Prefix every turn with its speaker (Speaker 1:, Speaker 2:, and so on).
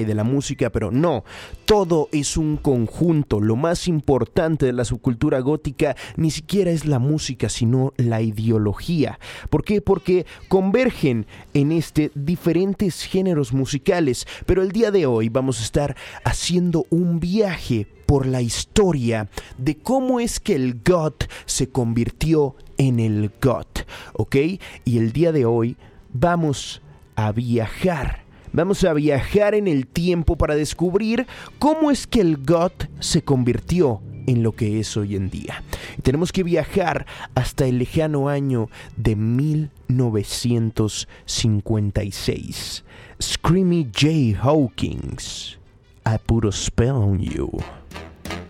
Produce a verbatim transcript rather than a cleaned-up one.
Speaker 1: de la música, pero no, todo es un conjunto. Lo más importante de la subcultura gótica ni siquiera es la música, sino la ideología. ¿Por qué? Porque convergen en este diferentes géneros musicales, pero el día de hoy vamos a estar haciendo un viaje por la historia de cómo es que el goth se convirtió en el goth, ¿ok? Y el día de hoy vamos a viajar Vamos a viajar en el tiempo para descubrir cómo es que el goth se convirtió en lo que es hoy en día. Y tenemos que viajar hasta el lejano año de mil novecientos cincuenta y seis. Screamy Jay Hawkins, I put a spell on you.